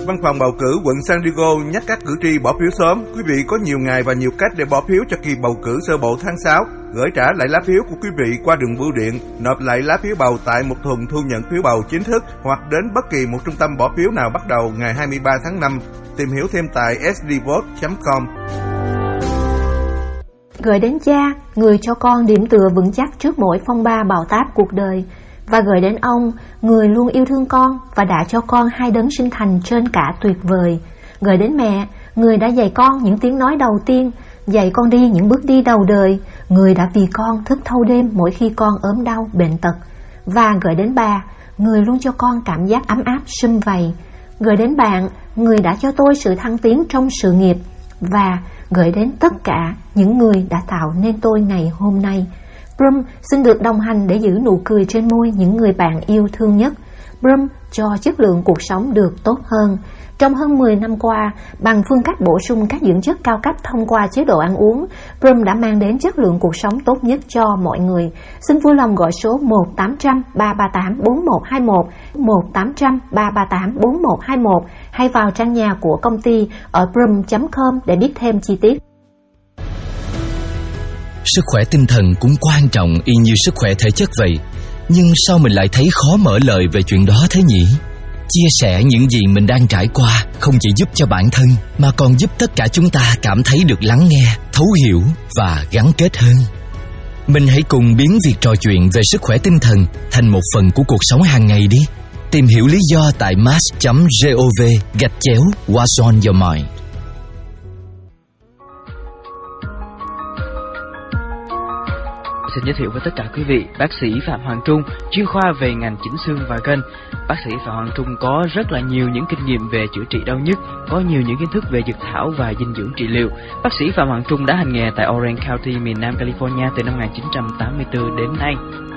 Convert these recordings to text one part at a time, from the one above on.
Văn phòng bầu cử quận San Diego nhắc các cử tri bỏ phiếu sớm. Quý vị có nhiều ngày và nhiều cách để bỏ phiếu cho kỳ bầu cử sơ bộ tháng 6. Gửi trả lại lá phiếu của quý vị qua đường bưu điện, nộp lại lá phiếu bầu tại một thùng thu nhận phiếu bầu chính thức hoặc đến bất kỳ một trung tâm bỏ phiếu nào bắt đầu ngày 23 tháng 5. Tìm hiểu thêm tại sdvote.com. Gửi đến cha, người cho con điểm tựa vững chắc trước mỗi phong ba bão táp cuộc đời. Và gửi đến ông, người luôn yêu thương con và đã cho con hai đấng sinh thành trên cả tuyệt vời. Gửi đến mẹ, người đã dạy con những tiếng nói đầu tiên, dạy con đi những bước đi đầu đời, người đã vì con thức thâu đêm mỗi khi con ốm đau, bệnh tật. Và gửi đến bà, người luôn cho con cảm giác ấm áp, sum vầy. Gửi đến bạn, người đã cho tôi sự thăng tiến trong sự nghiệp. Và gửi đến tất cả những người đã tạo nên tôi ngày hôm nay. Brum xin được đồng hành để giữ nụ cười trên môi những người bạn yêu thương nhất. Brum cho chất lượng cuộc sống được tốt hơn. Trong hơn 10 năm qua, bằng phương cách bổ sung các dưỡng chất cao cấp thông qua chế độ ăn uống, Brum đã mang đến chất lượng cuộc sống tốt nhất cho mọi người. Xin vui lòng gọi số 1-800-338-4121, 1-800-338-4121 hay vào trang nhà của công ty ở brum.com để biết thêm chi tiết. Sức khỏe tinh thần cũng quan trọng y như sức khỏe thể chất vậy. Nhưng sao mình lại thấy khó mở lời về chuyện đó thế nhỉ? Chia sẻ những gì mình đang trải qua không chỉ giúp cho bản thân mà còn giúp tất cả chúng ta cảm thấy được lắng nghe, thấu hiểu và gắn kết hơn. Mình hãy cùng biến việc trò chuyện về sức khỏe tinh thần thành một phần của cuộc sống hàng ngày đi. Tìm hiểu lý do tại mass.gov/What's on your mind. Xin giới thiệu với tất cả quý vị, bác sĩ Phạm Hoàng Trung, chuyên khoa về ngành chỉnh xương và gân. Bác sĩ Phạm Hoàng Trung có rất là nhiều những kinh nghiệm về chữa trị đau nhức, có nhiều những kiến thức về dược thảo và dinh dưỡng trị liệu. Bác sĩ Phạm Hoàng Trung đã hành nghề tại Orange County, miền Nam California từ năm 1984 đến nay.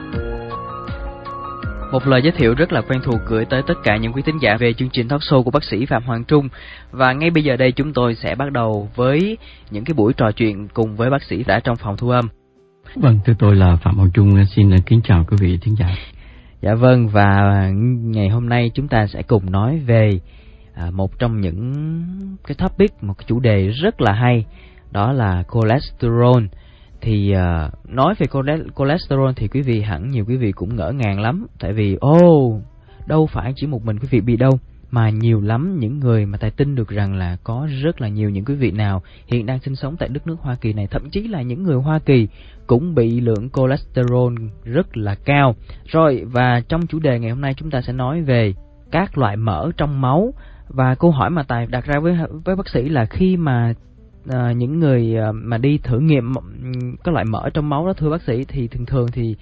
Một lời giới thiệu rất là quen thuộc gửi tới tất cả những quý thính giả về chương trình talk show của bác sĩ Phạm Hoàng Trung. Và ngay bây giờ đây chúng tôi sẽ bắt đầu với những cái buổi trò chuyện cùng với bác sĩ đã trong phòng thu âm. Vâng, thưa tôi là Phạm Hoàng Trung, xin kính chào quý vị thính giả. Dạ vâng, và ngày hôm nay chúng ta sẽ cùng nói về một trong những cái topic, một cái chủ đề rất là hay, đó là cholesterol. Thì nói về cholesterol thì quý vị hẳn nhiều quý vị cũng ngỡ ngàng lắm, tại vì đâu phải chỉ một mình quý vị bị đâu, mà nhiều lắm những người mà tài tin được rằng là có rất là nhiều những quý vị nào hiện đang sinh sống tại đất nước Hoa Kỳ này, thậm chí là những người Hoa Kỳ cũng bị lượng cholesterol rất là cao. Rồi, và trong chủ đề ngày hôm nay chúng ta sẽ nói về các loại mỡ trong máu. Và câu hỏi mà tài đặt ra với bác sĩ là khi mà những người mà đi thử nghiệm các loại mỡ trong máu đó, thưa bác sĩ, thì thường thì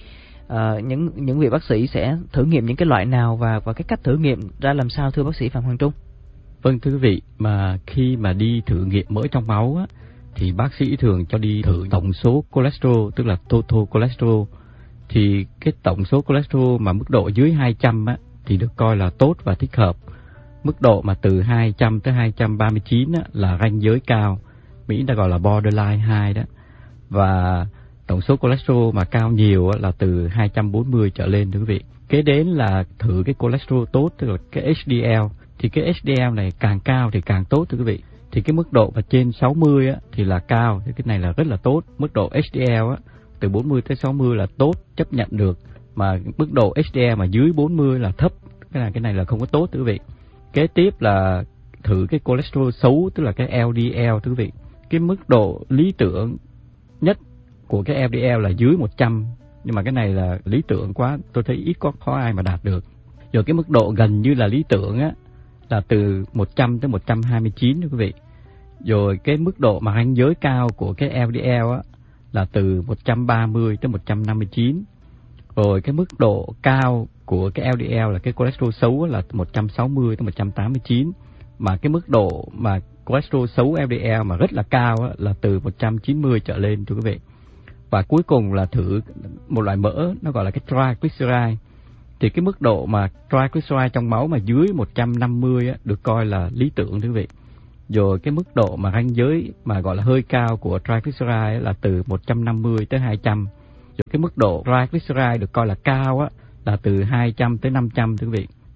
những vị bác sĩ sẽ thử nghiệm những cái loại nào và cái cách thử nghiệm ra làm sao, thưa bác sĩ Phạm Hoàng Trung? Vâng, thưa quý vị, mà khi mà đi thử nghiệm mỡ trong máu á, thì bác sĩ thường cho đi thử tổng số cholesterol, tức là total cholesterol. Thì cái tổng số cholesterol mà mức độ dưới 200 á, thì được coi là tốt và thích hợp. Mức độ mà từ 200 tới 239 á, là ranh giới cao, Mỹ ta gọi là borderline 2 đó. Và tổng số cholesterol mà cao nhiều á, là từ 240 trở lên, thưa quý vị. Kế đến là thử cái cholesterol tốt, tức là cái HDL. Thì cái HDL này càng cao thì càng tốt, thưa quý vị. Thì cái mức độ mà trên 60 á, thì là cao, thì cái này là rất là tốt. Mức độ HDL á, từ 40 tới 60 là tốt, chấp nhận được. Mà mức độ HDL mà dưới 40 là thấp, cái này là không có tốt, thưa quý vị. Kế tiếp là thử cái cholesterol xấu, tức là cái LDL, thưa quý vị. Cái mức độ lý tưởng nhất của cái LDL là dưới 100, nhưng mà cái này là lý tưởng quá, tôi thấy ít có ai mà đạt được. Rồi cái mức độ gần như là lý tưởng á, là từ 100 tới 129, thưa quý vị. Rồi cái mức độ mà ranh giới cao của cái LDL á, là từ 130 tới 159. Rồi cái mức độ cao của cái LDL là cái cholesterol xấu là 160 tới 189. Mà cái mức độ mà cholesterol xấu LDL mà rất là cao á, là từ 190 trở lên, thưa quý vị. Và cuối cùng là thử một loại mỡ, nó gọi là cái triglyceride. Thì cái mức độ mà triglyceride trong máu mà dưới 150 á, được coi là lý tưởng, thưa quý vị. Rồi cái mức độ mà ranh giới mà gọi là hơi cao của triglyceride là từ 150 tới 200. Rồi cái mức độ triglyceride được coi là cao á, là từ 200 tới 500, thưa quý vị.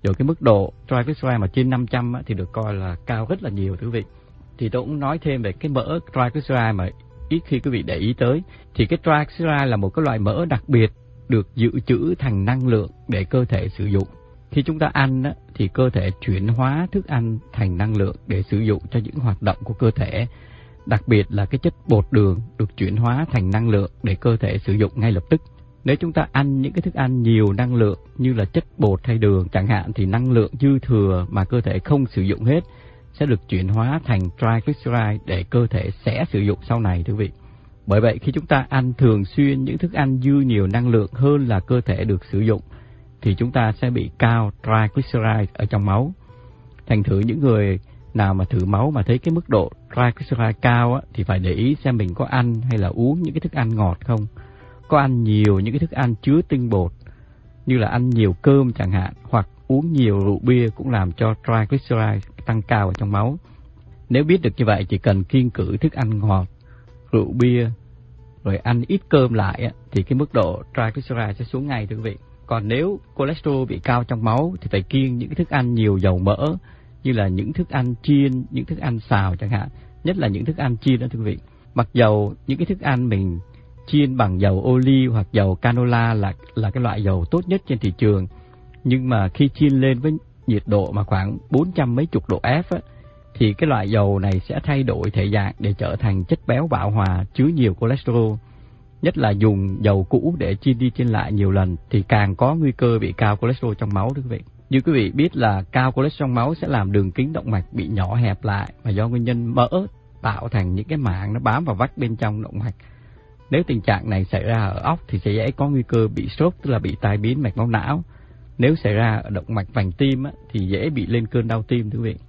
Rồi cái mức độ triglyceride mà trên 500 á, thì được coi là cao rất là nhiều quý vị. Thì tôi cũng nói thêm về cái mỡ triglyceride mà ít khi quý vị để ý tới. Thì cái triglyceride là một cái loại mỡ đặc biệt được dự trữ thành năng lượng để cơ thể sử dụng. Khi chúng ta ăn á, thì cơ thể chuyển hóa thức ăn thành năng lượng để sử dụng cho những hoạt động của cơ thể. Đặc biệt là cái chất bột đường được chuyển hóa thành năng lượng để cơ thể sử dụng ngay lập tức. Nếu chúng ta ăn những cái thức ăn nhiều năng lượng như là chất bột hay đường chẳng hạn, thì năng lượng dư thừa mà cơ thể không sử dụng hết sẽ được chuyển hóa thành triglyceride để cơ thể sẽ sử dụng sau này, thưa quý vị. Bởi vậy khi chúng ta ăn thường xuyên những thức ăn dư nhiều năng lượng hơn là cơ thể được sử dụng thì chúng ta sẽ bị cao triglyceride ở trong máu. Thành thử những người nào mà thử máu mà thấy cái mức độ triglyceride cao á, thì phải để ý xem mình có ăn hay là uống những cái thức ăn ngọt không. Có ăn nhiều những cái thức ăn chứa tinh bột như là ăn nhiều cơm chẳng hạn, hoặc uống nhiều rượu bia cũng làm cho triglyceride tăng cao ở trong máu. Nếu biết được như vậy, chỉ cần kiêng cữ thức ăn ngọt, rượu bia, rồi ăn ít cơm lại thì cái mức độ triglyceride sẽ xuống ngay, thưa quý vị. Còn nếu cholesterol bị cao trong máu thì phải kiêng những cái thức ăn nhiều dầu mỡ như là những thức ăn chiên, những thức ăn xào chẳng hạn, nhất là những thức ăn chiên đó, thưa quý vị. Mặc dầu những cái thức ăn mình chiên bằng dầu ô liu hoặc dầu canola là cái loại dầu tốt nhất trên thị trường, nhưng mà khi chiên lên với nhiệt độ mà khoảng 400 mấy chục độ F á, thì cái loại dầu này sẽ thay đổi thể dạng để trở thành chất béo bão hòa chứa nhiều cholesterol. Nhất là dùng dầu cũ để chiên đi chiên lại nhiều lần thì càng có nguy cơ bị cao cholesterol trong máu, thưa quý vị. Như quý vị biết là cao cholesterol trong máu sẽ làm đường kính động mạch bị nhỏ hẹp lại, và do nguyên nhân mỡ tạo thành những cái mảng nó bám vào vách bên trong động mạch. Nếu tình trạng này xảy ra ở óc thì sẽ dễ có nguy cơ bị stroke, tức là bị tai biến mạch máu não. Nếu xảy ra ở động mạch vành tim á, thì dễ bị lên cơn đau tim, thưa quý vị.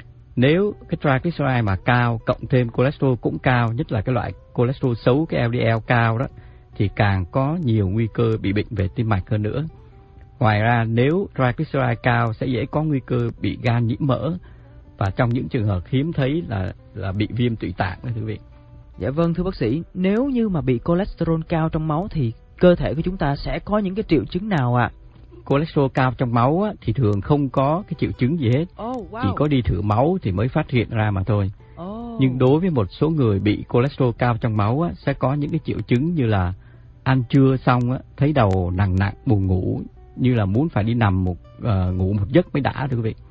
Nếu cái triglyceride mà cao, cộng thêm cholesterol cũng cao, nhất là cái loại cholesterol xấu, cái LDL cao đó, thì càng có nhiều nguy cơ bị bệnh về tim mạch hơn nữa. Ngoài ra, nếu triglyceride cao sẽ dễ có nguy cơ bị gan nhiễm mỡ, và trong những trường hợp hiếm thấy là bị viêm tụy tạng đó, thưa quý vị. Dạ vâng, thưa bác sĩ, nếu như mà bị cholesterol cao trong máu thì cơ thể của chúng ta sẽ có những cái triệu chứng nào ạ? Cholesterol cao trong máu á, thì thường không có cái triệu chứng gì hết. Chỉ có đi thử máu thì mới phát hiện ra mà thôi. Nhưng đối với một số người bị cholesterol cao trong máu á, sẽ có những cái triệu chứng như là ăn trưa xong á, thấy đầu nặng nặng, buồn ngủ, như là muốn phải đi nằm ngủ một giấc mới đã, thưa quý vị.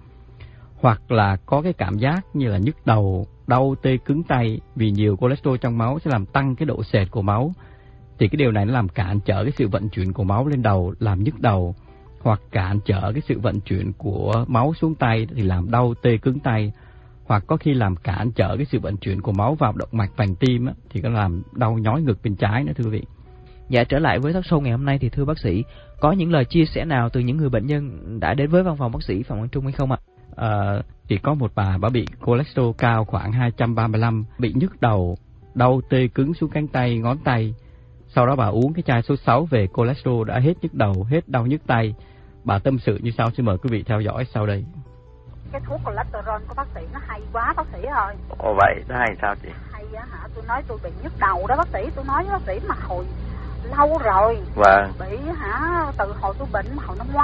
Hoặc là có cái cảm giác như là nhức đầu, đau tê cứng tay, vì nhiều cholesterol trong máu sẽ làm tăng cái độ sệt của máu. Thì cái điều này nó làm cản trở cái sự vận chuyển của máu lên đầu, làm nhức đầu, hoặc cản trở cái sự vận chuyển của máu xuống tay thì làm đau tê cứng tay, hoặc có khi làm cản trở cái sự vận chuyển của máu vào động mạch vành tim á, thì có làm đau nhói ngực bên trái nữa, thưa quý vị. Dạ, trở lại với talk show ngày hôm nay thì thưa bác sĩ, có những lời chia sẻ nào từ những người bệnh nhân đã đến với văn phòng bác sĩ Phạm Quang Trung hay không ạ? Thì có một bà bị cholesterol cao khoảng 235, bị nhức đầu, đau tê cứng xuống cánh tay, ngón tay. Sau đó bà uống cái chai số 6 về cholesterol đã hết nhức đầu, hết đau nhức tay. Bà tâm sự như sau, xin mời quý vị theo dõi sau đây. Cái thuốc cholesterol của bác sĩ nó hay quá bác sĩ ơi. Ồ vậy, nó hay sao chị? Hay á hả, tôi nói tôi bị nhức đầu đó bác sĩ, tôi nói với bác sĩ mà hồi lâu rồi. Vâng. Bị hả, từ hồi tôi bệnh hồi năm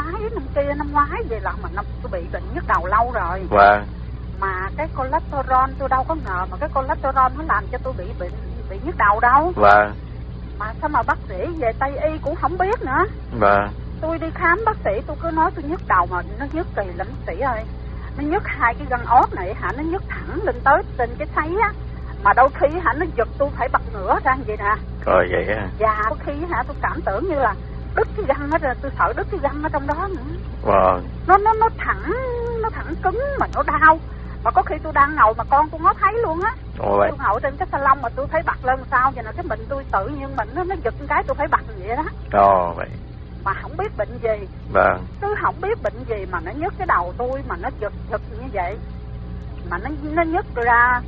ngoái về là mà tôi bị bệnh nhức đầu lâu rồi. Vâng. Mà cái cholesterol tôi đâu có ngờ mà cái cholesterol nó làm cho tôi bị nhức đầu đâu. Vâng. Mà sao mà bác sĩ về Tây Y cũng không biết nữa. Vâng. Tôi đi khám bác sĩ tôi cứ nói tôi nhức đầu mà nó nhức kỳ lắm bác sĩ ơi. Nó nhức hai cái gân ốt này hả, nó nhức thẳng lên tới trên cái thấy á. Mà đôi khi hả nó giật tôi phải bật ngửa ra vậy nè. Rồi vậy á. Dạ, đôi khi hả tôi cảm tưởng như là đứt cái gân hết rồi, tôi sợ đứt cái gân ở trong đó nữa. Vâng. Nó thẳng cứng mà nó đau. Mà có khi tôi đang ngồi mà con tôi ngó thấy luôn á. Tôi ngồi trên cái salon mà tôi thấy bật lên sao vậy nè, cái mình tôi tự nhiên mình nó giật cái tôi phải bật vậy đó. Ồ vậy. Mà không biết bệnh gì. Vâng. Tôi không biết bệnh gì mà nó nhức cái đầu tôi mà nó giật như vậy. Mà nó nhức ra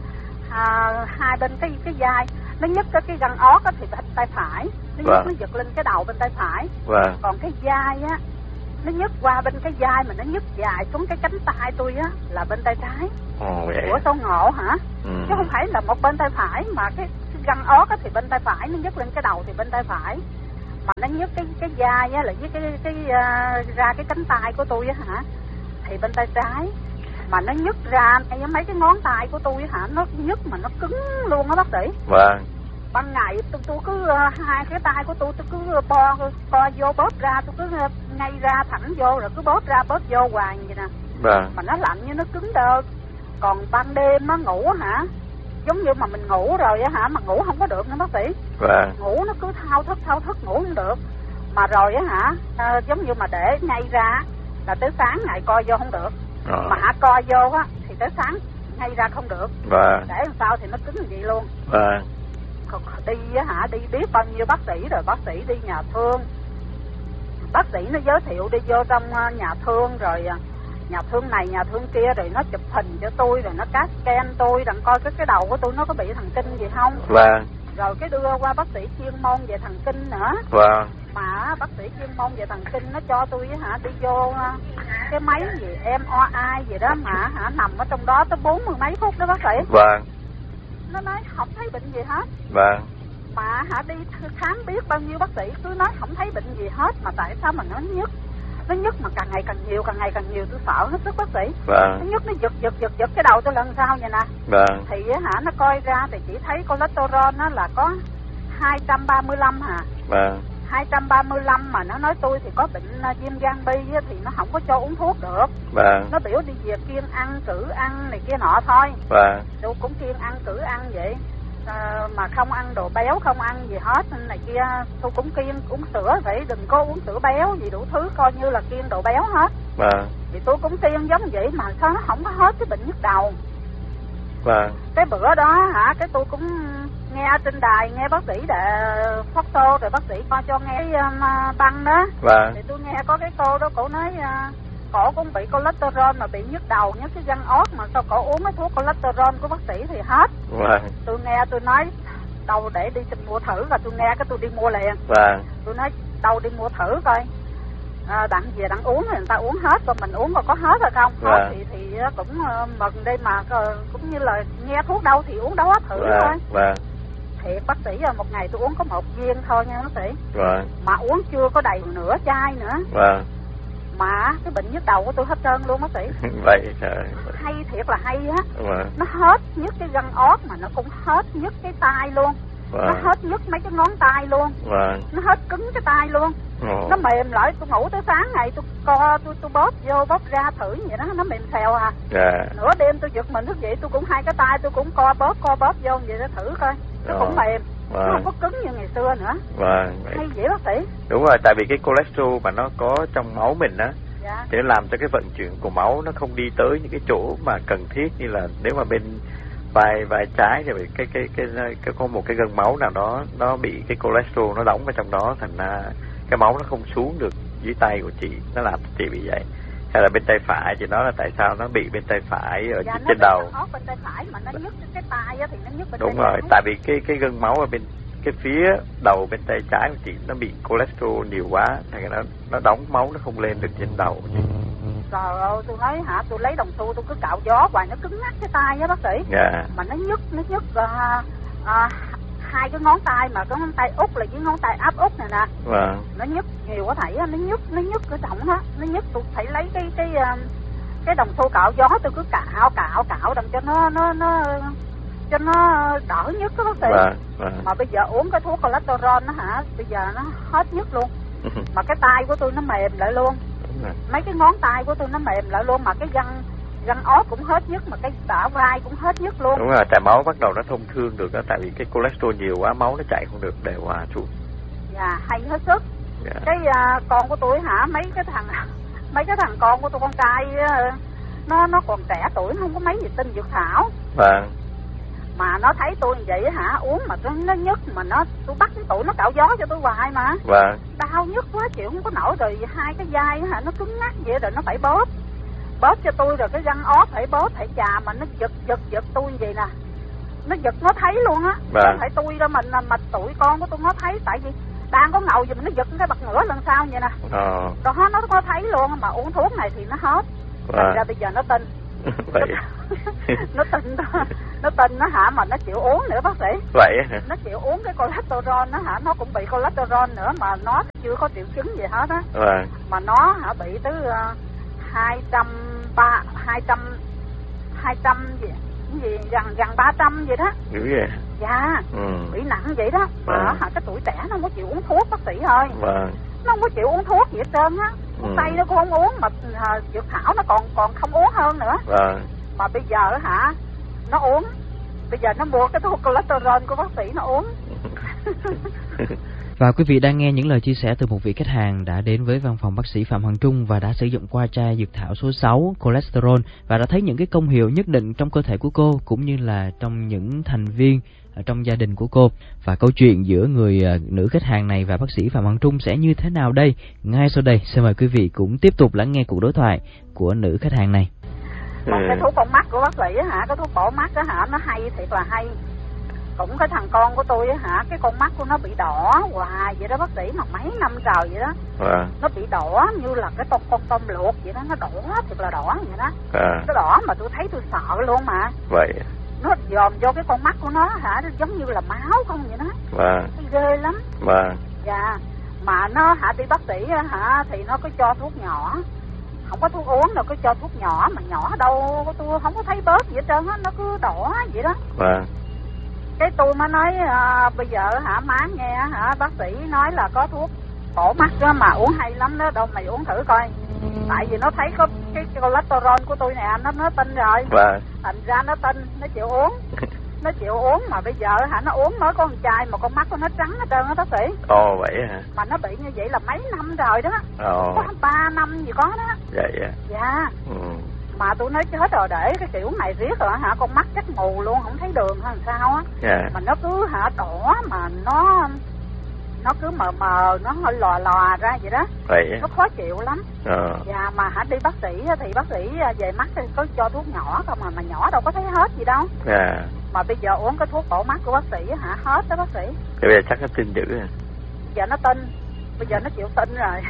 hai bên cái vai. Nó nhức cái gân ốt á thì bên tay phải. Nó giật lên cái đầu bên tay phải. Vâng. Còn cái vai á, nó nhức qua bên cái vai mà nó nhức dài xuống cái cánh tay tôi á là bên tay trái. Ồ vậy. Ủa sao ngộ hả? Chứ không phải là một bên tay phải mà cái gân ốt á thì bên tay phải, nó nhức lên cái đầu thì bên tay phải. Mà nó nhức cái vai á là với cái ra cái cánh tay của tôi á hả, thì bên tay trái. Mà nó nhức ra mấy cái ngón tay của tôi hả, nó nhức mà nó cứng luôn á bác sĩ. Vâng. Ban ngày tôi cứ hai cái tay của tôi cứ co vô bóp ra, tôi cứ ngay ra thẳng vô rồi cứ bóp ra bóp vô hoài vậy nè. Vâng. Mà nó lạnh như nó cứng đơ. Còn ban đêm nó ngủ hả, giống như mà mình ngủ rồi á hả, mà ngủ không có được nữa bác sĩ. Vâng. Ngủ nó cứ thao thức ngủ không được. Mà rồi á hả, giống như mà để ngay ra là tới sáng ngày co vô không được. Mà hả co vô á thì tới sáng ngay ra không được. Vâng. Để làm sao thì nó cứng như vậy luôn. Vâng. Đi á hả, đi biết bao nhiêu bác sĩ rồi, bác sĩ đi nhà thương. Bác sĩ nó giới thiệu đi vô trong nhà thương rồi nhà thương này nhà thương kia rồi nó chụp hình cho tôi rồi nó cắt scan tôi rằng coi cái đầu của tôi nó có bị thần kinh gì không. Vâng. Rồi cái đưa qua bác sĩ chuyên môn về thần kinh nữa. Vâng. Mà bác sĩ chuyên môn về thần kinh nó cho tôi hả đi vô cái máy gì MRI gì đó mà hả nằm ở trong đó tới 40 mấy phút đó bác sĩ. Vâng. Nó nói không thấy bệnh gì hết. Vâng. Mà hả đi khám biết bao nhiêu bác sĩ cứ nói không thấy bệnh gì hết, mà tại sao mà nó nhức mà càng ngày càng nhiều tôi sợ hết sức bác sĩ. Vâng. Nó nhức nó giật cái đầu tôi lần sau vậy nè. Vâng. Thì hả nó coi ra thì chỉ thấy cholesterol nó là có 235 hả. Vâng. 235 mà nó nói tôi thì có bệnh viêm gan B thì nó không có cho uống thuốc được. Vâng. Nó biểu đi về kiêng ăn cử ăn này kia nọ thôi. Vâng. Tôi cũng kiêng ăn cử ăn vậy. Mà không ăn đồ béo, không ăn gì hết này kia. Tôi cũng kiêng uống sữa vậy, đừng có uống sữa béo gì đủ thứ, coi như là kiêng đồ béo hết. Vâng. Thì tôi cũng kiêng giống vậy mà sao nó không có hết cái bệnh nhức đầu. Vâng. Cái bữa đó hả, cái tôi cũng nghe trên đài, nghe bác sĩ để phát tô rồi bác sĩ cho nghe băng đó. Vâng. Thì tôi nghe có cái cô đó, cổ nói cổ cũng bị cholesterol mà bị nhức đầu, nhức cái răng óc mà sao cổ uống cái thuốc cholesterol của bác sĩ thì hết. Vâng. Tôi nghe tôi nói đâu để đi tìm mua thử, và tôi nghe cái tôi đi mua liền. Vâng. Tôi nói đâu đi mua thử coi. Đặng về đặng uống thì người ta uống hết, còn mình uống còn có hết rồi không? Hết thì cũng mừng đây mà cũng như là nghe thuốc đâu thì uống đó thử thôi. Vâng. Thiệt bác sĩ một ngày tôi uống có 1 viên thôi nha bác sĩ. Vâng. Mà uống chưa có đầy nửa chai nữa. Vâng. Mà cái bệnh nhức đầu của tôi hết trơn luôn bác sĩ. Vậy trời. Hay thiệt là hay á. Vâng. Nó hết nhức cái răng óc mà nó cũng hết nhức cái tai luôn. Vâng. Nó hết nhức mấy cái ngón tay luôn. Vâng. Nó hết cứng cái tay luôn. Nó mềm lại, tôi ngủ tới sáng ngày tôi bóp vô bóp ra thử vậy đó, nó mềm xèo à. Nửa đêm tôi giật mình thức dậy tôi cũng hai cái tay tôi cũng co bóp vô vậy đó thử coi. Nó cũng mềm. Nó không có cứng như ngày xưa nữa. Vâng. Hay vậy bác sĩ. Đúng rồi, tại vì cái cholesterol mà nó có trong máu mình á. Dạ. Thì nó làm cho cái vận chuyển của máu nó không đi tới những cái chỗ mà cần thiết, như là nếu mà bên vai trái thì cái có một cái gân máu nào đó nó bị cái cholesterol nó đóng ở trong đó, thành ra cái máu nó không xuống được dưới tay của chị, nó làm chị bị vậy. Hay là bên tay phải thì nó là tại sao nó bị bên tay phải ở trên đầu. Bên tay phải mà nó nhức cái tay á thì nó nhức bên đúng tay rồi, tại vì cái gân máu ở bên cái phía đầu bên tay trái của chị nó bị cholesterol nhiều quá, thành ra nó đóng máu, nó không lên được trên đầu chị. Trời ơi, tôi nói hả, tôi lấy đồng xu tôi cứ cạo gió hoài nó cứng ngắt cái tay á bác sĩ. Dạ. Mà nó nhức hai cái ngón tay mà cái ngón tay út là với ngón tay áp út này nè. Vâng. Nó nhức nhiều quá thầy á, nó nhức cái trọng á, nó nhức tôi phải lấy cái đồng xu cạo gió tôi cứ cạo đặng cho nó đỡ nhức đó bác sĩ. Vâng. Mà bây giờ uống cái thuốc cholesterol nó hả, bây giờ nó hết nhức luôn. Mà cái tay của tôi nó mềm lại luôn. Mấy cái ngón tay của tôi nó mềm lại luôn, mà cái răng óc cũng hết nhức, mà cái bả vai cũng hết nhức luôn. Đúng rồi, tại máu bắt đầu nó thông thương được đó, tại vì cái cholesterol nhiều quá máu nó chạy không được đều hòa xuống. Dạ, hay hết sức. Dạ. Cái con của tôi hả, mấy cái thằng con của tôi, con trai nó còn trẻ tuổi, nó không có mấy gì tin dược thảo. Vâng. Mà nó thấy tôi như vậy hả, uống mà nó nhức mà tôi bắt cái tụi nó cạo gió cho tôi hoài mà. Vâng. Đau nhức quá chịu không có nổi, rồi hai cái vai hả nó cứng ngắc vậy, rồi nó phải bóp cho tôi, rồi cái răng óc phải bóp phải chà, mà nó giật tôi như vậy nè. Nó giật nó thấy luôn á. Vâng. Không phải tôi đâu mà tụi con của tôi nó thấy, tại vì đang có ngầu gì mà nó giật cái bật ngửa lần sau vậy nè. Đó nó có thấy luôn, mà uống thuốc này thì nó hết. Thành ra bây giờ nó tin. Vậy. nó tin nó hả, mà nó chịu uống nữa bác sĩ. Vậy hả? Nó chịu uống cái cholesterol nó hả, nó cũng bị cholesterol nữa mà nó chưa có triệu chứng gì hết á. Vâng. Mà nó hả bị tới 200 gì gần 300 vậy đó. Dữ vậy? Dạ. Bị nặng vậy đó. Mà cái tuổi trẻ nó không có chịu uống thuốc bác sĩ ơi. Vâng. Nó không có chịu uống thuốc gì hết trơn á. Tây nó cũng không uống, mà dược thảo nó còn không uống hơn nữa. Vâng. Mà bây giờ nó uống. Bây giờ nó mua cái thuốc cholesterol của bác sĩ nó uống. Và quý vị đang nghe những lời chia sẻ từ một vị khách hàng đã đến với văn phòng bác sĩ Phạm Hoàng Trung và đã sử dụng qua chai dược thảo số 6 cholesterol và đã thấy những cái công hiệu nhất định trong cơ thể của cô cũng như là trong những thành viên trong gia đình của cô. Và câu chuyện giữa người nữ khách hàng này và bác sĩ Phạm Hoàng Trung sẽ như thế nào đây? Ngay sau đây, xin mời quý vị cũng tiếp tục lắng nghe cuộc đối thoại của nữ khách hàng này. Còn cái thuốc con mắt của bác sĩ cái thuốc bổ mắt nó hay thiệt là hay. Cũng cái thằng con của tôi cái con mắt của nó bị đỏ hoài vậy đó bác sĩ, mà mấy năm trời vậy đó. Nó bị đỏ như là cái con tôm luộc vậy đó, nó đỏ thiệt là đỏ vậy đó. Nó đỏ mà tôi thấy tôi sợ luôn mà. Vậy nó dòm vô cái con mắt của nó nó giống như là máu không vậy đó. Thấy ghê lắm. Dạ. Mà nó đi bác sĩ thì nó có cho thuốc nhỏ, không có thuốc uống đâu, có cho thuốc nhỏ mà nhỏ đâu tôi không có thấy bớt gì hết trơn á, nó cứ đỏ vậy đó. Cái tôi mới nói bây giờ má nghe bác sĩ nói là có thuốc bổ mắt đó mà uống hay lắm đó, đâu mày uống thử coi. Tại vì nó thấy có cái cholesterol của tôi nè, nó tin rồi. Thành ra nó tin, nó chịu uống. Nó chịu uống mà bây giờ nó uống mới có một chai mà con mắt của nó trắng hết trơn á bác sĩ. Vậy hả? Mà nó bị như vậy là mấy năm rồi đó. Có 3 năm gì có đó. Vậy à? Dạ. Mà tôi nói chết rồi, để cái kiểu này riết rồi con mắt chắc mù luôn, không thấy đường hay sao á. Mà nó cứ đỏ mà nó cứ mờ nó hơi lòa ra vậy đó. Vậy nó khó chịu lắm. Dạ. Mà đi bác sĩ thì bác sĩ về mắt thì có cho thuốc nhỏ không mà nhỏ đâu có thấy hết gì đâu. Mà bây giờ uống cái thuốc bổ mắt của bác sĩ hết đó bác sĩ. Thế bây giờ chắc nó tin dữ à? Giờ nó tin, bây giờ nó chịu tin rồi.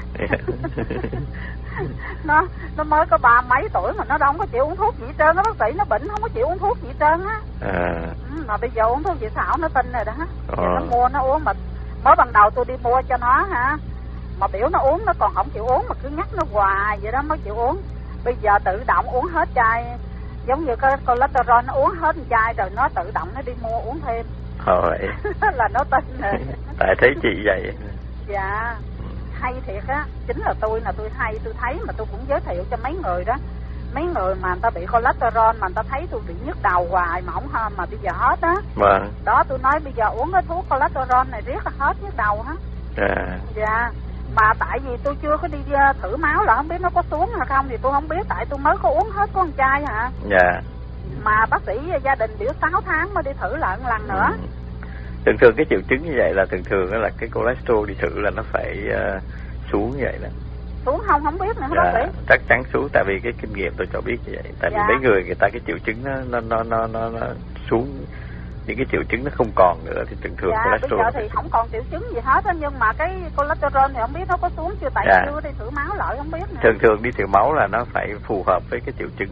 Nó mới có 30 mấy tuổi mà nó đâu có chịu uống thuốc gì hết trơn á bác sĩ, nó bệnh không có chịu uống thuốc gì hết trơn á. Mà bây giờ uống thuốc dược thảo nó tin rồi đó. Giờ nó mua nó uống mà mới ban đầu tôi đi mua cho nó mà biểu nó uống nó còn không chịu uống mà cứ nhắc nó hoài vậy đó mới chịu uống. Bây giờ tự động uống hết chai, giống như cái cholesterol nó uống hết chai rồi nó tự động nó đi mua uống thêm. Vậy là nó tin rồi. Tại thấy chị vậy. Dạ. Hay thiệt á, chính là tôi hay, tôi thấy mà tôi cũng giới thiệu cho mấy người đó. Mấy người mà người ta bị cholesterol mà người ta thấy tôi bị nhức đầu hoài mà không hơn mà bây giờ hết á. Đó tôi nói bây giờ uống cái thuốc cholesterol này riết là hết nhức đầu hết. Dạ. Mà tại vì tôi chưa có đi thử máu là không biết nó có xuống hay không thì tôi không biết, tại tôi mới có uống hết con chai hả. Mà bác sĩ gia đình biểu 6 tháng mới đi thử lại một lần nữa. Thường cái triệu chứng như vậy là thường là cái cholesterol đi thử là nó phải xuống như vậy đó. Xuống không biết nữa bác sĩ. Chắc chắn xuống, tại vì cái kinh nghiệm tôi cho biết như vậy. Tại vì mấy người ta cái triệu chứng nó xuống, những cái triệu chứng nó không còn nữa thì thường cholesterol. Bây giờ thì không còn triệu chứng gì hết á, nhưng mà cái cholesterol thì không biết nó có xuống chưa, tại chưa đi thử máu lại không biết nữa. Thường đi thử máu là nó phải phù hợp với cái triệu chứng.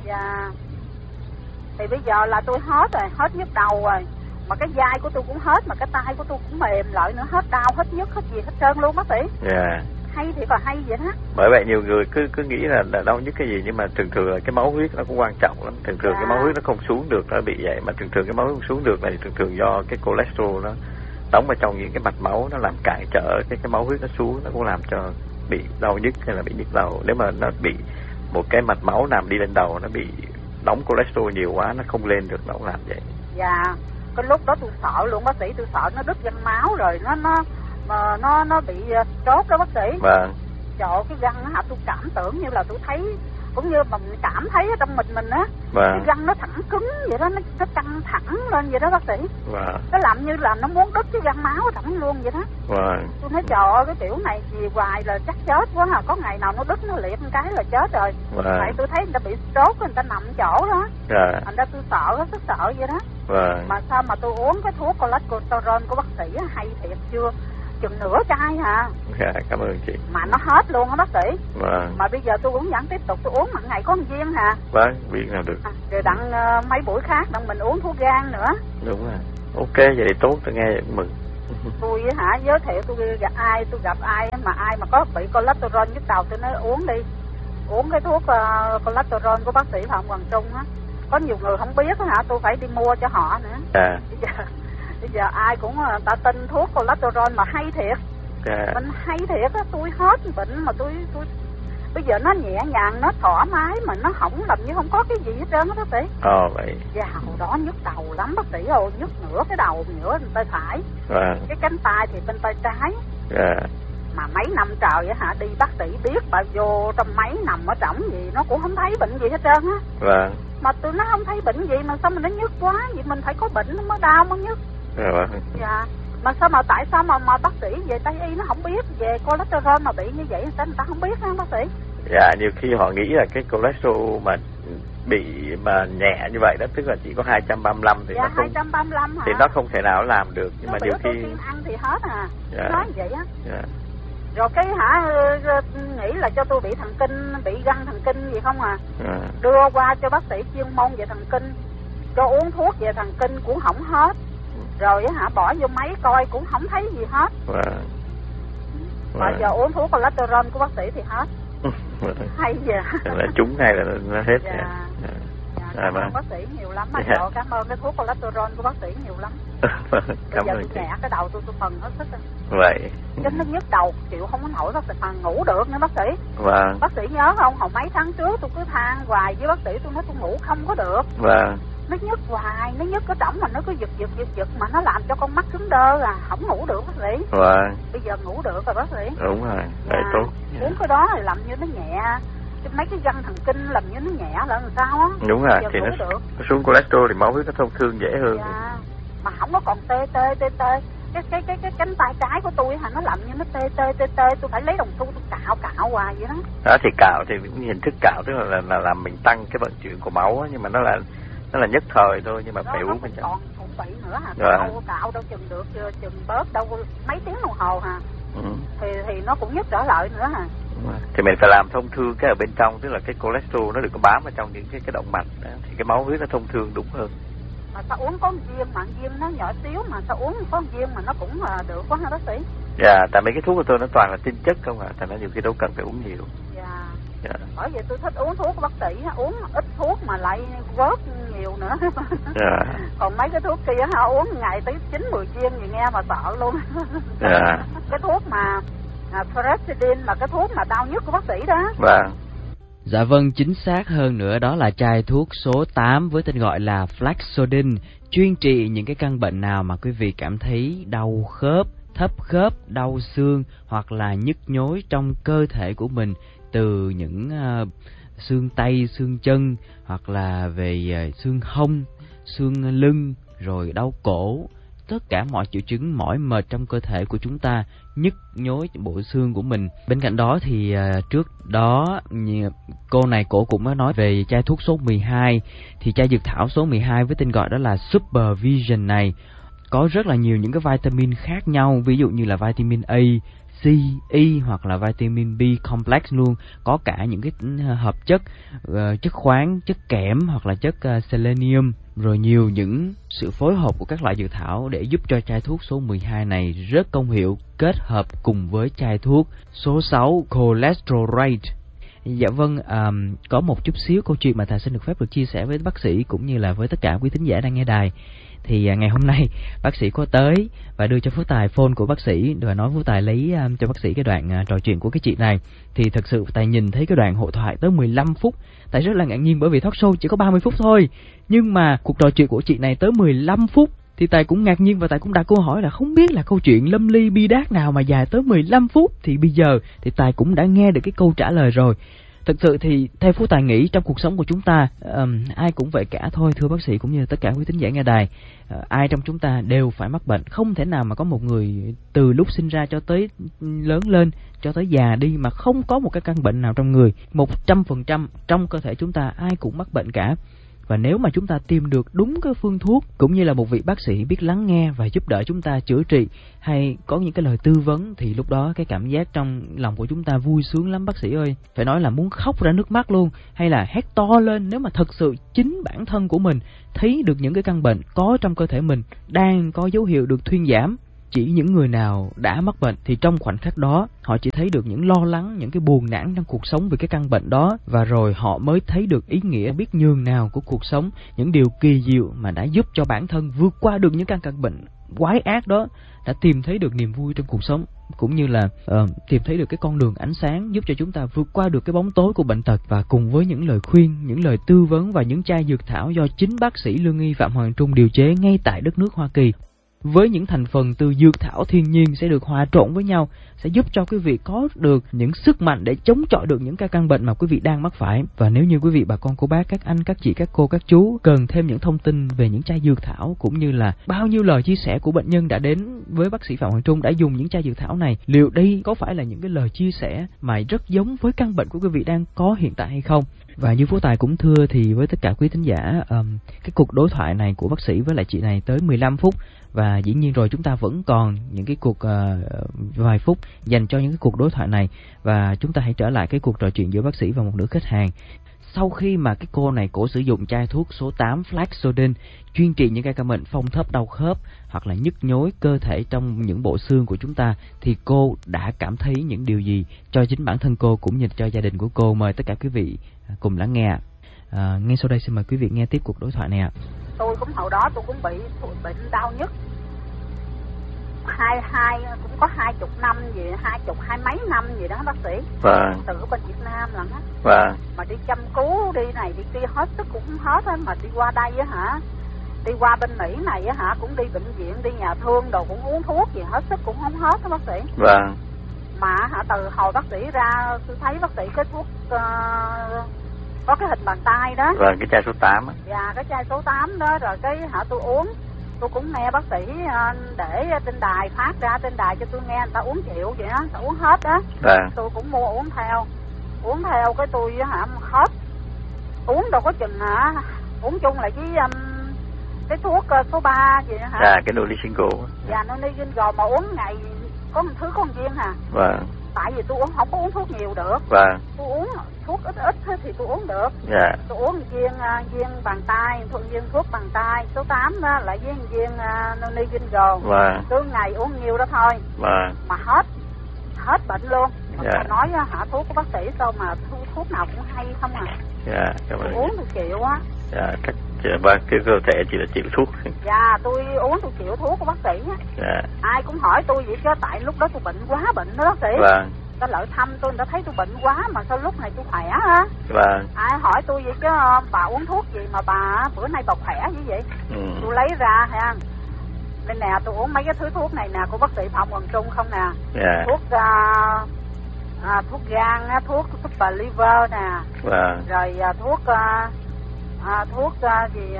Thì bây giờ là tôi hết rồi, hết nhức đầu rồi. Mà cái vai của tôi cũng hết, mà cái tay của tôi cũng mềm lại nữa, hết đau, hết nhức, hết gì hết trơn luôn bác sĩ. Hay thì còn hay vậy đó. Bởi vậy nhiều người cứ nghĩ là đau nhức cái gì, nhưng mà thường là cái máu huyết nó cũng quan trọng lắm. Thường cái máu huyết nó không xuống được nó bị vậy, mà thường cái máu huyết không xuống được này thường do cái cholesterol nó đóng vào trong những cái mạch máu, nó làm cản trở cái máu huyết nó xuống, nó cũng làm cho bị đau nhức hay là bị nhức đầu. Nếu mà nó bị một cái mạch máu nằm đi lên đầu, nó bị đóng cholesterol nhiều quá, nó không lên được, nó cũng làm vậy. Cái lúc đó tôi sợ luôn bác sĩ, tôi sợ nó đứt răng máu rồi nó bị trốt đó bác sĩ. Trời ơi, cái răng tôi cảm tưởng như là tôi thấy, cũng như mà mình cảm thấy ở trong mình á, cái răng nó thẳng cứng vậy đó, nó căng thẳng lên vậy đó bác sĩ. Nó làm như là nó muốn đứt cái răng máu ở trong luôn vậy đó. Tôi nói trời ơi, cái kiểu này gì hoài là chắc chết quá hả, có ngày nào nó đứt nó liệt một cái là chết rồi. Tại tôi thấy người ta bị stroke, người ta nằm chỗ đó. Thành ra tôi sợ, rất sợ vậy đó. Mà sao mà tôi uống cái thuốc cholesterol của bác sĩ hay thiệt chưa? Chừng nửa chai hả? Cảm ơn chị. Mà nó hết luôn á bác sĩ. Mà bây giờ tôi cũng vẫn tiếp tục tôi uống một ngày có một viên hả? Viên nào được. Rồi đặng mấy buổi khác đặng mình uống thuốc gan nữa. Đúng rồi. Ok, vậy thì tốt, tôi nghe vậy mừng. Tôi giới thiệu tôi gặp ai mà có bị cholesterol nhức đầu tôi nói uống đi. uống cái thuốc cholesterol của bác sĩ Phạm Hoàng Trung á. Có nhiều người không biết hả, tôi phải đi mua cho họ nữa. Bây giờ ai cũng ta tin thuốc cholesterol mà hay thiệt. Mình hay thiệt á, tôi hết bệnh mà tôi bây giờ nó nhẹ nhàng, nó thoải mái mà nó không làm như không có cái gì hết trơn á bác sĩ. Vậy. Và hồi đó nhức đầu lắm bác sĩ ơi, nhức nửa cái đầu, nửa bên tay phải. Cái cánh tay thì bên tay trái. Mà mấy năm trời á hả, đi bác sĩ biết bà vô trong máy nằm ở trỏng gì nó cũng không thấy bệnh gì hết trơn á. Mà tụi nó không thấy bệnh gì mà sao mà nó nhức quá, vậy mình phải có bệnh nó mới đau mới nhức. Dạ. Mà sao mà tại sao mà bác sĩ về Tây y nó không biết về cholesterol mà bị như vậy, sao người ta không biết hả bác sĩ? Dạ, nhiều khi họ nghĩ là cái cholesterol mà bị mà nhẹ như vậy đó, tức là chỉ có 235 thì nó không 235 hả? Thì nó không thể nào làm được, nhưng mà nhiều khi ăn thì hết nói vậy á. Rồi cái nghĩ là cho tôi bị thần kinh, bị găng thần kinh gì không đưa qua cho bác sĩ chuyên môn về thần kinh, cho uống thuốc về thần kinh cũng không hết. Rồi bỏ vô máy coi cũng không thấy gì hết. Mà giờ uống thuốc cholesterol của bác sĩ thì hết. Hay vậy. Là trúng ngay là nó hết. Cảm ơn bác sĩ nhiều lắm. Cảm ơn cái thuốc cholesterol của bác sĩ nhiều lắm. Bây giờ tôi nhẹ cái đầu tôi mừng hết sức. Vậy. Chứ nó nhức đầu chịu không có nổi bác sĩ, mà ngủ được nữa bác sĩ. Bác sĩ nhớ không, hồi mấy tháng trước tôi cứ than hoài với bác sĩ, tôi nói tôi ngủ không có được. Nó nhức hoài, nó nhức cái trỏng mà nó cứ giật mà nó làm cho con mắt cứng đơ không ngủ được bác sĩ. Bây giờ ngủ được rồi bác sĩ. Đúng rồi, vậy tốt. Uống cái đó thì làm như nó nhẹ, mấy cái găng thần kinh làm như nó nhẹ là làm sao á. Đúng rồi, thì nó xuống cholesterol thì máu huyết nó thông thương dễ hơn. Mà không có còn tê. Cái cánh tay trái của tôi nó làm như nó tê, tôi phải lấy đồng xu tôi cạo hoài vậy đó. Đó thì cạo thì cũng hình thức cạo, tức là làm mình tăng cái vận chuyển của máu á, nhưng mà nó là nhất thời thôi, nhưng mà phải uống mình còn bị nữa cạo đâu chừng được, chừng bớt đâu mấy tiếng đồng hồ thì nó cũng nhức trở lại nữa Thì mình phải làm thông thương cái ở bên trong, tức là cái cholesterol nó đừng có bám vào trong những cái động mạch đó, thì cái máu huyết nó thông thương đúng hơn. Mà sao uống có viêm mà viêm nó nhỏ xíu mà sao uống có viêm mà nó cũng được quá hả bác sĩ? Tại mấy cái thuốc của tôi nó toàn là tinh chất không thành ra nhiều khi đâu cần phải uống nhiều. Bởi vậy tôi thích uống thuốc của bác sĩ, uống ít thuốc mà lại vớt nhiều nữa. Còn mấy cái thuốc kia uống ngày tới 9-10 viên gì nghe mà sợ luôn. Cái thuốc mà Ferritin là cái thuốc mà đau nhức của bác sĩ đó. Dạ vâng, chính xác hơn nữa đó là chai thuốc số 8 với tên gọi là Flaxodin, chuyên trị những cái căn bệnh nào mà quý vị cảm thấy đau khớp, thấp khớp, đau xương hoặc là nhức nhối trong cơ thể của mình, từ những xương tay, xương chân hoặc là về xương hông, xương lưng, rồi đau cổ, tất cả mọi triệu chứng mỏi mệt trong cơ thể của chúng ta, nhức nhối bộ xương của mình. Bên cạnh đó thì trước đó cô này cổ cũng có nói về chai thuốc số 12, thì chai dược thảo số 12 với tên gọi đó là Supervision này có rất là nhiều những cái vitamin khác nhau, ví dụ như là vitamin A, C, E hoặc là vitamin B complex luôn, có cả những cái hợp chất chất khoáng, chất kẽm hoặc là chất selenium, rồi nhiều những sự phối hợp của các loại dược thảo để giúp cho chai thuốc số 12 này rất công hiệu, kết hợp cùng với chai thuốc số 6 Cholesterol. Dạ vâng, có một chút xíu câu chuyện mà thầy xin được phép được chia sẻ với bác sĩ cũng như là với tất cả quý thính giả đang nghe đài. Thì ngày hôm nay bác sĩ có tới và đưa cho Phú Tài phone của bác sĩ và nói Phú Tài lấy cho bác sĩ cái đoạn trò chuyện của cái chị này. Thì thật sự Tài nhìn thấy cái đoạn hội thoại tới 15 phút, Tài rất là ngạc nhiên bởi vì talk show chỉ có 30 phút thôi. Nhưng mà cuộc trò chuyện của chị này tới 15 phút thì Tài cũng ngạc nhiên và Tài cũng đặt câu hỏi là không biết là câu chuyện lâm ly bi đát nào mà dài tới 15 phút. Thì bây giờ thì Tài cũng đã nghe được cái câu trả lời rồi. Thực sự thì theo Phú Tài nghĩ trong cuộc sống của chúng ta ai cũng vậy cả thôi, thưa bác sĩ cũng như tất cả quý thính giả nghe đài. Ai trong chúng ta đều phải mắc bệnh, không thể nào mà có một người từ lúc sinh ra cho tới lớn lên, cho tới già đi mà không có một cái căn bệnh nào trong người. 100% trong cơ thể chúng ta ai cũng mắc bệnh cả. Và nếu mà chúng ta tìm được đúng cái phương thuốc cũng như là một vị bác sĩ biết lắng nghe và giúp đỡ chúng ta chữa trị hay có những cái lời tư vấn thì lúc đó cái cảm giác trong lòng của chúng ta vui sướng lắm bác sĩ ơi. Phải nói là muốn khóc ra nước mắt luôn, hay là hét to lên nếu mà thật sự chính bản thân của mình thấy được những cái căn bệnh có trong cơ thể mình đang có dấu hiệu được thuyên giảm. chỉ những người nào đã mắc bệnh thì trong khoảnh khắc đó họ chỉ thấy được những lo lắng, những cái buồn nản trong cuộc sống về cái căn bệnh đó, và rồi họ mới thấy được ý nghĩa biết nhường nào của cuộc sống, những điều kỳ diệu mà đã giúp cho bản thân vượt qua được những căn bệnh quái ác đó, đã tìm thấy được niềm vui trong cuộc sống, cũng như là tìm thấy được cái con đường ánh sáng giúp cho chúng ta vượt qua được cái bóng tối của bệnh tật. Và cùng với những lời khuyên, những lời tư vấn và những chai dược thảo do chính bác sĩ lương y Phạm Hoàng Trung điều chế ngay tại đất nước Hoa Kỳ, với những thành phần từ dược thảo thiên nhiên sẽ được hòa trộn với nhau, sẽ giúp cho quý vị có được những sức mạnh để chống chọi được những cái căn bệnh mà quý vị đang mắc phải. Và nếu như quý vị bà con cô bác, các anh, các chị, các cô, các chú cần thêm những thông tin về những chai dược thảo, cũng như là bao nhiêu lời chia sẻ của bệnh nhân đã đến với bác sĩ Phạm Hoàng Trung đã dùng những chai dược thảo này, liệu đây có phải là những cái lời chia sẻ mà rất giống với căn bệnh của quý vị đang có hiện tại hay không? Và như Phú Tài cũng thưa thì với tất cả quý thính giả, cái cuộc đối thoại này của bác sĩ với lại chị này tới 15 phút, và dĩ nhiên rồi chúng ta vẫn còn những cái cuộc vài phút dành cho những cái cuộc đối thoại này. Và chúng ta hãy trở lại cái cuộc trò chuyện giữa bác sĩ và một nữ khách hàng. Sau khi mà cái cô này cổ sử dụng chai thuốc số 8 Flaxodin chuyên trị những cái căn bệnh phong thấp, đau khớp hoặc là nhức nhối cơ thể trong những bộ xương của chúng ta, thì cô đã cảm thấy những điều gì cho chính bản thân cô cũng như cho gia đình của cô? Mời tất cả quý vị cùng lắng nghe. Ngay sau đây xin mời quý vị nghe tiếp cuộc đối thoại này ạ. Tôi cũng hồi đó tôi cũng bị bệnh đau nhức cũng có 20 năm gì, 20 mấy năm gì đó bác sĩ. Vâng. Từ bên Việt Nam lần á. Vâng. Mà đi chăm cứu, đi này đi kia hết sức cũng hết á, mà đi qua đây á hả, đi qua bên Mỹ này á hả, cũng đi bệnh viện, đi nhà thương đồ cũng uống thuốc gì hết sức cũng không hết đó bác sĩ. Vâng. Mà hả, từ hồi bác sĩ ra tôi thấy bác sĩ cái thuốc có cái hình bàn tay đó. Vâng, cái chai số 8 á. Dạ, cái chai số 8 đó, rồi cái hả tôi uống. Tôi cũng nghe bác sĩ để trên đài phát ra trên đài cho tôi nghe, người ta uống chịu vậy đó, người ta uống hết đó. Vâng. Tôi cũng mua uống theo cái tôi hả hết. Uống đâu có chừng hả, uống chung lại cái thuốc số 3 gì đó hả. Dạ, cái Nolisingo. Dạ, Nolisingo mà uống ngày có một thứ con viên hả. Vâng. Tại vì tôi không có uống thuốc nhiều được. Vâng. Tôi uống thuốc ít thì tôi uống được. Dạ. Tôi uống viên bàn tay, viên thuốc bàn tay số 8 đó, lại với viên Nolisingo. Vâng. Cứ ngày uống nhiều đó thôi. Vâng. Mà hết bệnh luôn. Dạ. Nói hả, thuốc của bác sĩ sao mà thuốc nào cũng hay không à. Dạ, cảm ơn. Uống tôi chịu á. Dạ, vâng, cái cơ thể chỉ là chịu thuốc. Dạ, tôi uống tôi chịu thuốc của bác sĩ á. Dạ. Ai cũng hỏi tôi vậy chứ, tại lúc đó tôi bệnh quá bệnh đó bác sĩ. Vâng. Ta lợi thăm tôi, người ta thấy tôi bệnh quá mà sao lúc này tôi khỏe á. Vâng. Ai hỏi tôi vậy chứ, bà uống thuốc gì mà bà bữa nay bà khỏe như vậy. Tôi lấy ra ha. Đây nè, tôi uống mấy cái thứ thuốc này nè của bác sĩ Phạm Hoàng Trung không nè. Dạ. Thuốc thuốc gan, thuốc super liver nè. Vâng. Rồi thuốc gì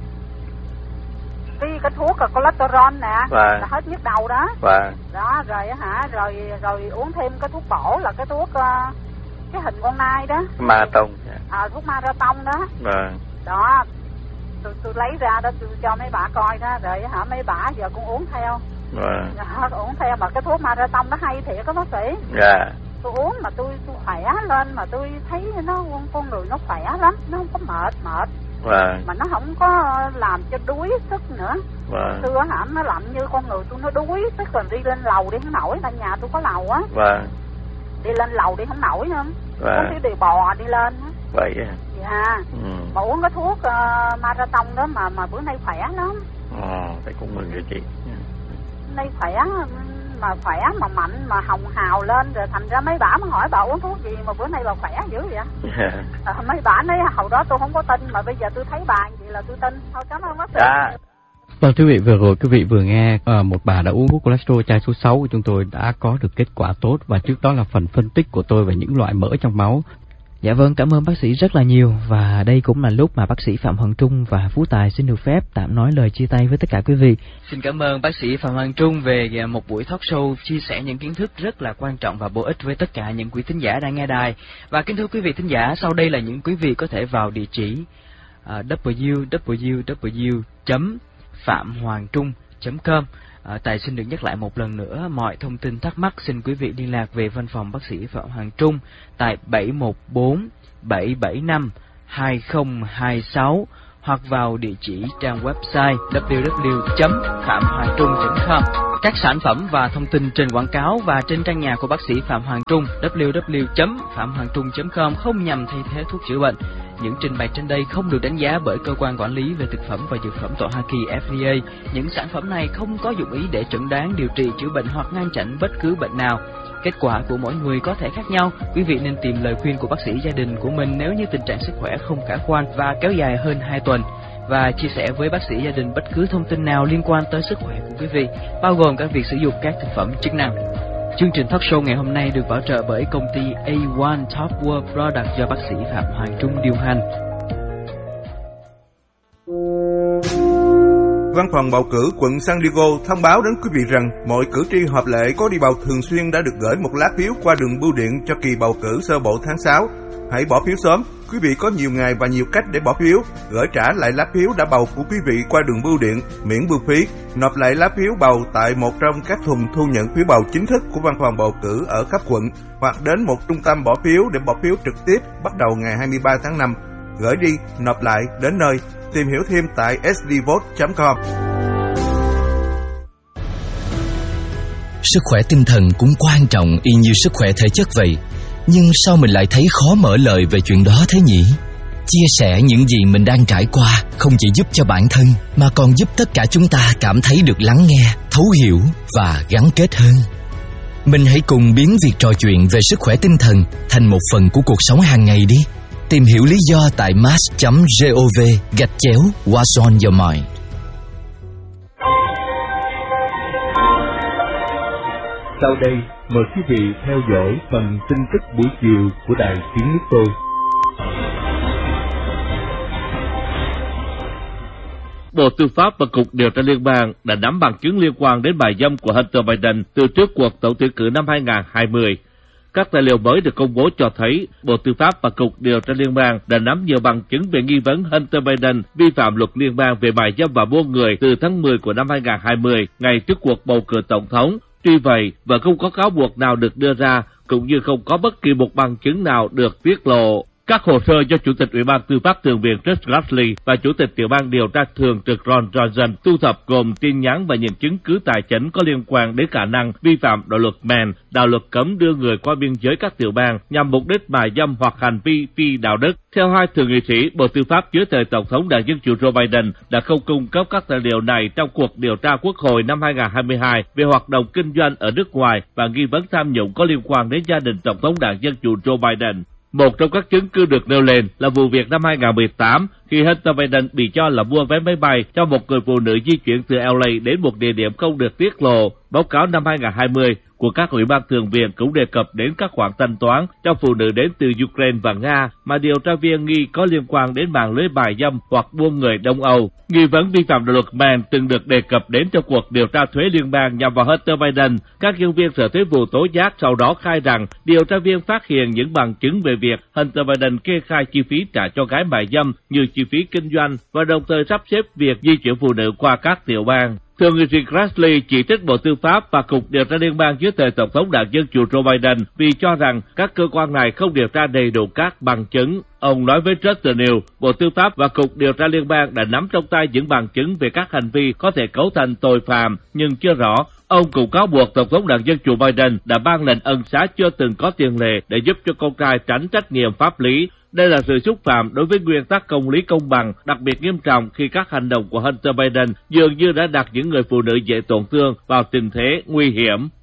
cái thuốc cholesterol nè. Vâng. Là hết nhức đầu đó. Vâng. Đó rồi hả, rồi uống thêm cái thuốc bổ là cái thuốc cái hình con nai đó. Marathon. Thuốc marathon đó. Vâng. Đó. Tôi lấy ra đó, tôi cho mấy bà coi đó, rồi hả mấy bà giờ cũng uống theo. Vâng. Uống theo, mà cái thuốc marathon nó hay thiệt đó bác sĩ. Dạ. Tôi uống mà tôi khỏe lên, mà tôi thấy nó con người nó khỏe lắm, nó không có mệt. Vâng. Mà nó không có làm cho đuối sức nữa. Vâng. Xưa hả nó làm như con người tôi nó đuối sức, còn đi lên lầu đi không nổi, tại nhà tôi có lầu á. Vâng. Đi lên lầu đi không nổi nữa. Vâng. Có tí đi bò đi lên á. Vậy à? Dạ. Mà uống cái thuốc marathon đó mà bữa nay khỏe lắm. Vậy cũng mừng rồi chị. Nay khỏe mà mạnh mà hồng hào lên, rồi thành ra mấy bả mới hỏi bà uống thuốc gì mà bữa nay bà khỏe dữ vậy. Mấy bả nói hồi đó tôi không có tin, mà bây giờ tôi thấy bà vậy là tôi tin. Thôi cảm ơn bác sĩ. Vâng, quý vị, vừa rồi quý vị vừa nghe một bà đã uống thuốc cholesterol chai số 6 của chúng tôi đã có được kết quả tốt, và trước đó là phần phân tích của tôi về những loại mỡ trong máu. Dạ vâng, cảm ơn bác sĩ rất là nhiều. Và đây cũng là lúc mà bác sĩ Phạm Hoàng Trung và Phú Tài xin được phép tạm nói lời chia tay với tất cả quý vị. Xin cảm ơn bác sĩ Phạm Hoàng Trung về một buổi talk show chia sẻ những kiến thức rất là quan trọng và bổ ích với tất cả những quý thính giả đang nghe đài. Và kính thưa quý vị thính giả, sau đây là những quý vị có thể vào địa chỉ www.phạm-hoàng-trung.com. Tài xin được nhắc lại một lần nữa, mọi thông tin thắc mắc xin quý vị liên lạc về văn phòng bác sĩ Phạm Hoàng Trung tại 714 775 2026 hoặc vào địa chỉ trang website www.phạm-hoàng-trung.com. Các sản phẩm và thông tin trên quảng cáo và trên trang nhà của bác sĩ Phạm Hoàng Trung www.phạm-hoàng-trung.com không nhằm thay thế thuốc chữa bệnh. Những trình bày trên đây không được đánh giá bởi cơ quan quản lý về thực phẩm và dược phẩm tại Hoa Kỳ FDA. Những sản phẩm này không có dụng ý để chẩn đoán, điều trị, chữa bệnh hoặc ngăn chặn bất cứ bệnh nào. Kết quả của mỗi người có thể khác nhau. Quý vị nên tìm lời khuyên của bác sĩ gia đình của mình nếu như tình trạng sức khỏe không khả quan và kéo dài hơn 2 tuần. Và chia sẻ với bác sĩ gia đình bất cứ thông tin nào liên quan tới sức khỏe của quý vị, bao gồm cả việc sử dụng các thực phẩm chức năng. Chương trình talk show ngày hôm nay được bảo trợ bởi công ty A1 Top World Product do bác sĩ Phạm Hoàng Trung điều hành. Văn phòng bầu cử quận San Diego thông báo đến quý vị rằng mọi cử tri hợp lệ có đi bầu thường xuyên đã được gửi một lá phiếu qua đường bưu điện cho kỳ bầu cử sơ bộ tháng 6. Hãy bỏ phiếu sớm. Quý vị có nhiều ngày và nhiều cách để bỏ phiếu. Gửi trả lại lá phiếu đã bầu của quý vị qua đường bưu điện, miễn bưu phí. Nộp lại lá phiếu bầu tại một trong các thùng thu nhận phiếu bầu chính thức của văn phòng bầu cử ở khắp quận, hoặc đến một trung tâm bỏ phiếu để bỏ phiếu trực tiếp bắt đầu ngày 23 tháng 5. Gửi đi, nộp lại, đến nơi. Tìm hiểu thêm tại sdvote.com. Sức khỏe tinh thần cũng quan trọng y như sức khỏe thể chất vậy. Nhưng sao mình lại thấy khó mở lời về chuyện đó thế nhỉ? Chia sẻ những gì mình đang trải qua không chỉ giúp cho bản thân, mà còn giúp tất cả chúng ta cảm thấy được lắng nghe, thấu hiểu và gắn kết hơn. Mình hãy cùng biến việc trò chuyện về sức khỏe tinh thần thành một phần của cuộc sống hàng ngày đi. Tìm hiểu lý do tại mass.gov/What's on your mind. Sau đây, mời quý vị theo dõi phần tin tức buổi chiều của Đài Tiếng Nước Tôi. Bộ Tư pháp và Cục Điều tra Liên bang đã nắm bằng chứng liên quan đến bài dâm của Hunter Biden từ trước cuộc tổng tuyển cử năm 2020. Các tài liệu mới được công bố cho thấy Bộ Tư pháp và Cục Điều tra Liên bang đã nắm nhiều bằng chứng về nghi vấn Hunter Biden vi phạm luật liên bang về mại dâm và buôn người từ tháng 10 của năm 2020, ngày trước cuộc bầu cử tổng thống. Tuy vậy, vẫn không có cáo buộc nào được đưa ra, cũng như không có bất kỳ một bằng chứng nào được tiết lộ. Các hồ sơ do Chủ tịch Ủy ban Tư pháp Thượng viện Chris Grassley và Chủ tịch Tiểu ban Điều tra Thường trực Ron Johnson thu thập gồm tin nhắn và những chứng cứ tài chính có liên quan đến khả năng vi phạm đạo luật Mann, đạo luật cấm đưa người qua biên giới các tiểu bang nhằm mục đích mại dâm hoặc hành vi phi đạo đức. Theo hai thượng nghị sĩ, Bộ Tư pháp dưới thời Tổng thống Đảng Dân Chủ Joe Biden đã không cung cấp các tài liệu này trong cuộc điều tra Quốc hội năm 2022 về hoạt động kinh doanh ở nước ngoài và nghi vấn tham nhũng có liên quan đến gia đình Tổng thống Đảng Dân Chủ Joe Biden. Một trong các chứng cứ được nêu lên là vụ việc năm 2018 khi Hunter Biden bị cho là mua vé máy bay cho một người phụ nữ di chuyển từ LA đến một địa điểm không được tiết lộ. Báo cáo năm 2020 của các ủy ban thượng viện cũng đề cập đến các khoản thanh toán cho phụ nữ đến từ Ukraine và Nga mà điều tra viên nghi có liên quan đến mạng lưới bài dâm hoặc buôn người Đông Âu. Nghi vấn vi phạm đạo luật Mann từng được đề cập đến trong cuộc điều tra thuế liên bang nhằm vào Hunter Biden. Các nhân viên Sở Thuế vụ tố giác sau đó khai rằng điều tra viên phát hiện những bằng chứng về việc Hunter Biden kê khai chi phí trả cho gái mại dâm như chi phí kinh doanh và đồng thời sắp xếp việc di chuyển phụ nữ qua các tiểu bang. Thượng nghị sĩ Grassley chỉ trích Bộ Tư pháp và Cục Điều tra Liên bang dưới thời Tổng thống Đảng Dân Chủ Joe Biden vì cho rằng các cơ quan này không điều tra đầy đủ các bằng chứng. Ông nói với Trust News, Bộ Tư pháp và Cục Điều tra Liên bang đã nắm trong tay những bằng chứng về các hành vi có thể cấu thành tội phạm, nhưng chưa rõ. Ông cũng cáo buộc Tổng thống Đảng Dân Chủ Biden đã ban lệnh ân xá chưa từng có tiền lệ để giúp cho con trai tránh trách nhiệm pháp lý. Đây là sự xúc phạm đối với nguyên tắc công lý công bằng, đặc biệt nghiêm trọng khi các hành động của Hunter Biden dường như đã đặt những người phụ nữ dễ tổn thương vào tình thế nguy hiểm.